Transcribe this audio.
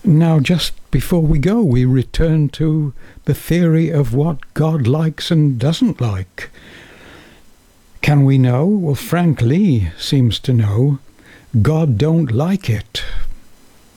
Now, just before we go, we return to the theory of what God likes and doesn't like. Can we know? Well, Frank Lee seems to know. God don't like it.